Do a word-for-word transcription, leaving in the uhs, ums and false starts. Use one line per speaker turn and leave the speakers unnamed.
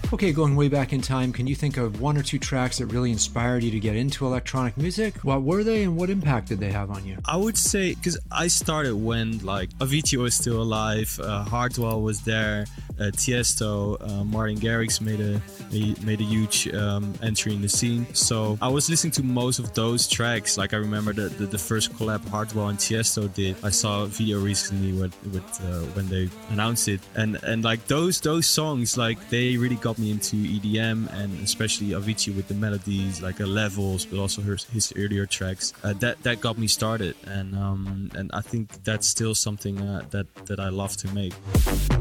Okay, going way back in time, can you think of one or two tracks that really inspired you to get into electronic music? What were they and what impact did they have on you?
I would say, because I started when like Avicii was still alive, uh, Hardwell was there, uh, Tiesto, uh, Martin Garrix made a made a huge um, entry in the scene. So I was listening to most of those tracks. Like I remember the the, the first collab Hardwell and Tiesto did. I saw a video recently with with uh, when they announced it, and and like those those songs, like they really got me into E D M, and especially Avicii with the melodies, like uh, Levels, but also his, his earlier tracks. Uh, that that got me started, and um, and I think that's still something uh, that that I love to make.